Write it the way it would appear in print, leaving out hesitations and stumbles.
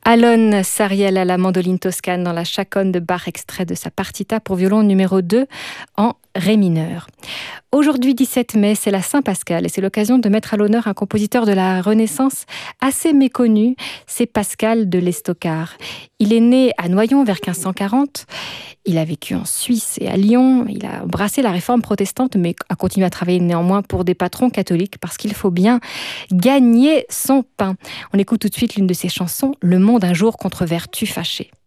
Alon Sariel à la mandoline toscane dans la chaconne de Bach, extrait de sa partita pour violon numéro 2 en ré mineur. Aujourd'hui 17 mai, c'est la Saint-Pascal et c'est l'occasion de mettre à l'honneur un compositeur de la Renaissance assez méconnu, c'est Pascal de l'Estocard. Il est né à Noyon vers 1540, il a vécu en Suisse et à Lyon, il a embrassé la réforme protestante mais a continué à travailler néanmoins pour des patrons catholiques parce qu'il faut bien gagner son pain. On écoute tout de suite l'une de ses chansons, Le monde un jour contre vertu fâchée.